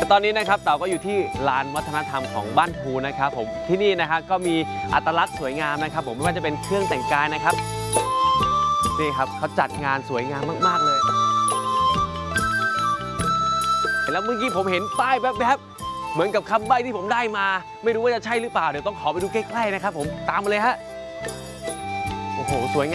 ตอนนี้นะครับเต่าก็อยู่ที่ลานวัฒนธรรมของบ้านภูนะครับผมที่นี่นะฮะก็มีอัตลักษณ์สวยงามนะครับผมไม่ว่าจะเป็นเครื่องแต่งกายนะครับนี่ครับเขาจัดงานสวยงามมากๆเลยแล้วเมื่อกี้ผมเห็นป้ายแวบๆเหมือนกับคำใบ้ที่ผมได้มาไม่รู้ว่าจะใช่หรือเปล่าเดี๋ยวต้องขอไปดูใกล้ๆนะครับผมตามมาเลยฮะโอ้โหสวยงาม